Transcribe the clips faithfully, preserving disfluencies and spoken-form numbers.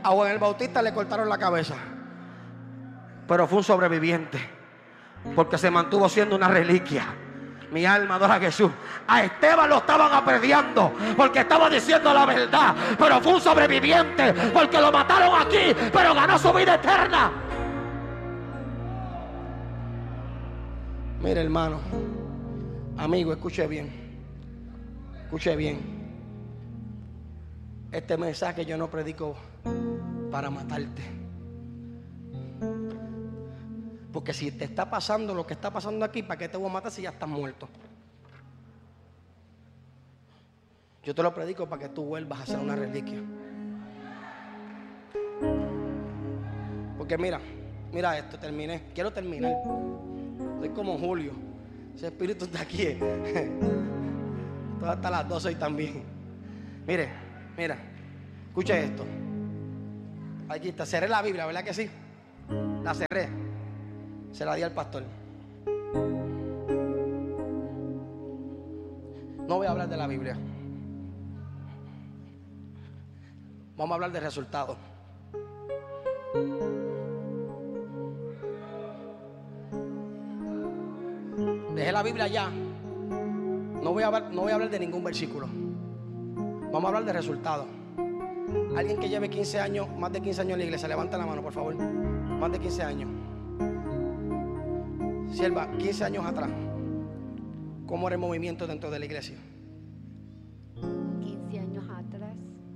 A Juan el Bautista le cortaron la cabeza, pero fue un sobreviviente, porque se mantuvo siendo una reliquia. Mi alma adora a Jesús. A Esteban lo estaban apedreando porque estaba diciendo la verdad, pero fue un sobreviviente, porque lo mataron aquí, pero ganó su vida eterna. Mire, hermano, amigo, escuche bien. Escuche bien. Este mensaje yo no predico para matarte, porque si te está pasando lo que está pasando aquí, ¿para qué te voy a matar si ya estás muerto? Yo te lo predico para que tú vuelvas a ser una reliquia. Porque mira, mira esto, terminé. Quiero terminar. Soy como Julio. Ese espíritu está aquí. Todo hasta las doce y también. Mire, mira, escuche esto. Aquí está, cerré la Biblia, ¿verdad que sí? La cerré. Se la di al pastor. No voy a hablar de la Biblia. Vamos a hablar de resultados. Dejé la Biblia ya. No voy a hablar, no voy a hablar de ningún versículo. Vamos a hablar de resultados. Alguien que lleve quince años, más de quince años en la iglesia, levanta la mano, por favor. Más de quince años. Sierva, quince años atrás, ¿cómo era el movimiento dentro de la iglesia? quince años atrás,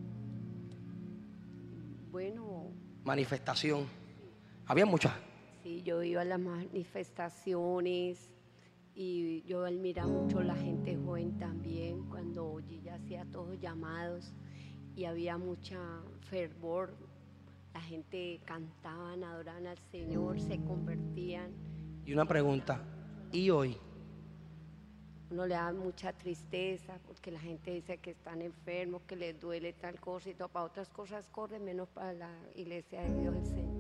bueno, manifestación. Había muchas. Sí, yo iba a las manifestaciones y yo admiraba mucho a la gente joven también, cuando ella hacía todos llamados y había mucha fervor. La gente cantaban, adoraban al Señor, se convertían. Y una pregunta, ¿y hoy? Uno le da mucha tristeza porque la gente dice que están enfermos, que les duele tal cosa y todo. Para otras cosas corren, menos para la iglesia de Dios el Señor.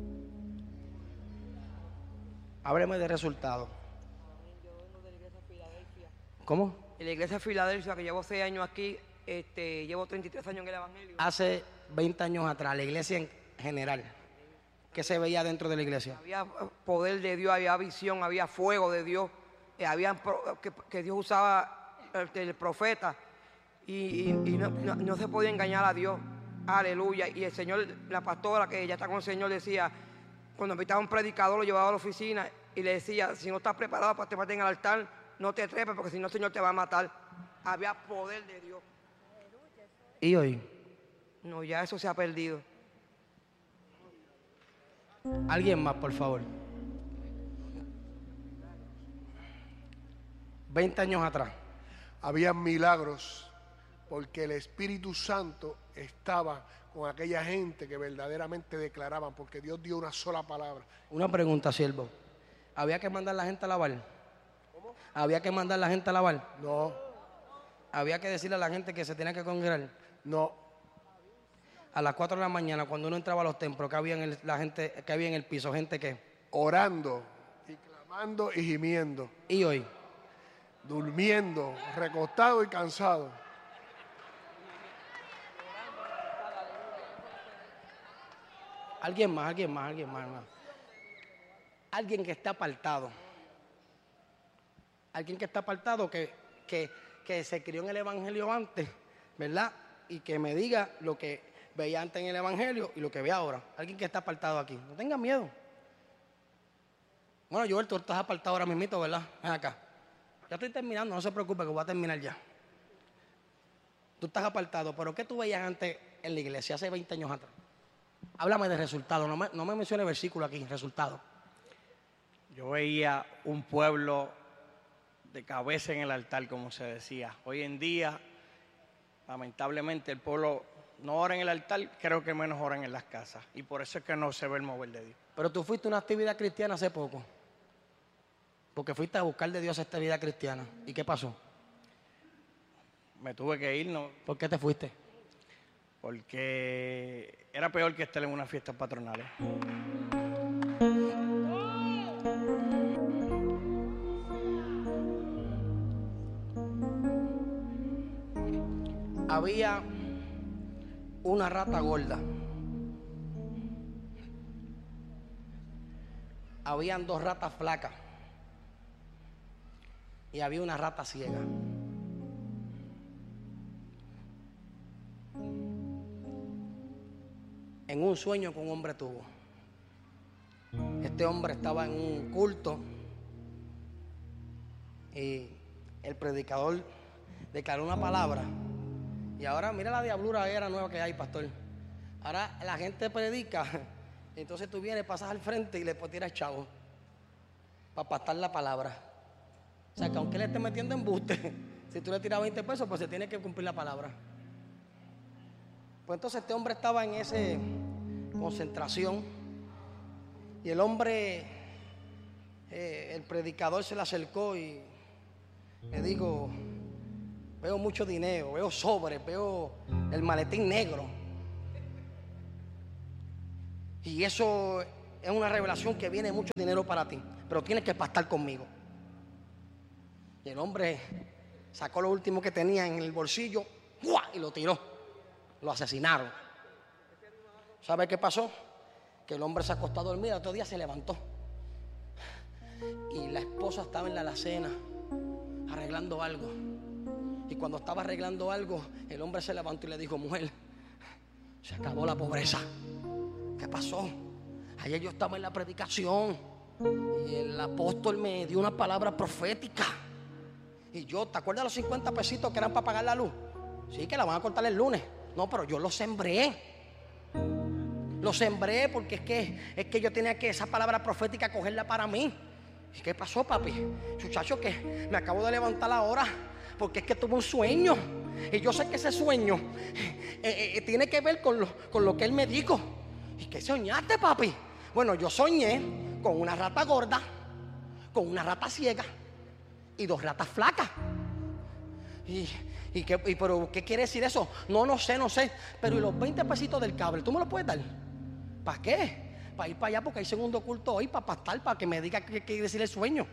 Hábleme de resultados. ¿Cómo? En la iglesia de Filadelfia, que llevo seis años aquí, este, llevo treinta y tres años en el Evangelio. Hace veinte años atrás, la iglesia en general, ¿qué se veía dentro de la iglesia? Había poder de Dios, había visión, había fuego de Dios, eh, había pro, que, que Dios usaba el, el profeta y, y, y no, no, no se podía engañar a Dios. Aleluya. Y el Señor, la pastora que ya está con el Señor, decía, cuando invitaba a un predicador, lo llevaba a la oficina y le decía, si no estás preparado para treparte en el altar, no te trepes porque si no el Señor te va a matar. Había poder de Dios. ¿Y hoy? No, ya eso se ha perdido. Alguien más, por favor. veinte años atrás. Había milagros porque el Espíritu Santo estaba con aquella gente que verdaderamente declaraban, porque Dios dio una sola palabra. Una pregunta, siervo. ¿Había que mandar a la gente a lavar? ¿Cómo? ¿Había que mandar a la gente a lavar? No. ¿Había que decirle a la gente que se tenía que congregar? No. A las cuatro de la mañana, cuando uno entraba a los templos, ¿qué había en el, la gente, qué había en el piso? ¿Gente qué? Orando y clamando y gimiendo. ¿Y hoy? Durmiendo, recostado y cansado. Alguien más, alguien más, alguien más, más. Alguien que está apartado. Alguien que está apartado, que, que, que se crió en el Evangelio antes, ¿verdad? Y que me diga lo que veía antes en el Evangelio y lo que ve ahora. Alguien que está apartado aquí. No tenga miedo. Bueno, Joel, tú estás apartado ahora mismito, ¿verdad? Ven acá. Ya estoy terminando, no se preocupe que voy a terminar ya. Tú estás apartado, pero ¿qué tú veías antes en la iglesia, hace veinte años atrás? Háblame de resultados, no me, no me mencione versículo aquí, resultados. Yo veía un pueblo de cabeza en el altar, como se decía. Hoy en día, lamentablemente, el pueblo no ora en el altar, creo que menos oran en las casas. Y por eso es que no se ve el mover de Dios. Pero tú fuiste a una actividad cristiana hace poco. Porque fuiste a buscar de Dios esta vida cristiana. ¿Y qué pasó? Me tuve que ir, ¿no? ¿Por qué te fuiste? Porque era peor que estar en unas fiestas patronales. Había una rata gorda habían dos ratas flacas y había una rata ciega. En un sueño que un hombre tuvo. Este hombre estaba en un culto y el predicador declaró una palabra. Y ahora mira la diablura era nueva que hay, pastor. Ahora la gente predica, entonces tú vienes, pasas al frente y le tiras chavo para pastar la palabra. O sea que aunque le esté metiendo embuste, si tú le tiras veinte pesos, pues se tiene que cumplir la palabra. Pues entonces este hombre estaba en esa concentración y el hombre, eh, el predicador se le acercó y le dijo: veo mucho dinero, veo sobres, veo el maletín negro. Y eso es una revelación que viene mucho dinero para ti, pero tienes que pastar conmigo. Y el hombre sacó lo último que tenía en el bolsillo, ¡guau!, y lo tiró. Lo asesinaron. ¿Sabe qué pasó? Que el hombre se acostó a dormir, otro día se levantó y la esposa estaba en la alacena arreglando algo. Y cuando estaba arreglando algo, el hombre se levantó y le dijo: mujer, se acabó la pobreza. ¿Qué pasó? Ayer yo estaba en la predicación y el apóstol me dio una palabra profética. Y yo, ¿te acuerdas los cincuenta pesitos que eran para pagar la luz? Sí, que la van a cortar el lunes. No, pero yo lo sembré. Lo sembré porque es que, es que yo tenía que esa palabra profética cogerla para mí. ¿Y qué pasó, papi? Muchacho, que me acabo de levantar ahora porque es que tuve un sueño. Y yo sé que ese sueño eh, eh, tiene que ver con lo, con lo que él me dijo. ¿Y qué soñaste, papi? Bueno, yo soñé con una rata gorda, con una rata ciega y dos ratas flacas. Y... ¿Y qué, y, pero qué quiere decir eso? No, no sé, no sé. Pero ¿y los veinte pesitos del cable? ¿Tú me los puedes dar? ¿Para qué? Para ir para allá porque hay segundo culto hoy, para pastar, para que me diga qué quiere decir el sueño.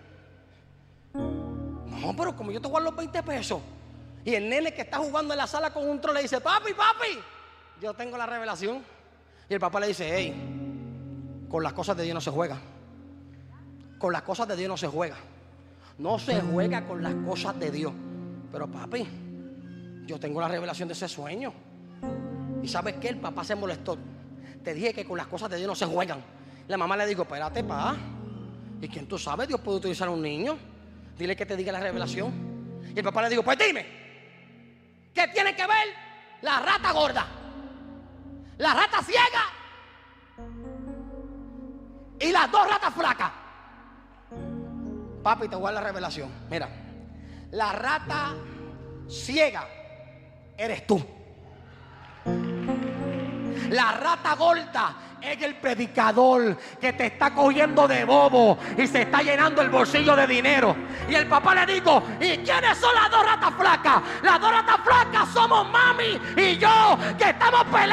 No, pero como yo te voy a dar los veinte pesos y el nene que está jugando en la sala con un troll le dice: papi, papi, yo tengo la revelación. Y el papá le dice: hey, con las cosas de Dios no se juega. Con las cosas de Dios no se juega. No se juega con las cosas de Dios. Pero papi, yo tengo la revelación de ese sueño. ¿Y sabes qué? El papá se molestó. Te dije que con las cosas de Dios no se juegan. La mamá le dijo: espérate, pa. ¿Y quién tú sabes? Dios puede utilizar a un niño. Dile que te diga la revelación. Y el papá le dijo: pues dime, ¿qué tiene que ver la rata gorda, la rata ciega y las dos ratas flacas? Papi, te voy a dar la revelación. Mira, la rata ciega eres tú. La rata gorda es el predicador que te está cogiendo de bobo y se está llenando el bolsillo de dinero. Y el papá le dijo: ¿y quiénes son las dos ratas flacas? Las dos ratas flacas somos mami y yo, que estamos peleando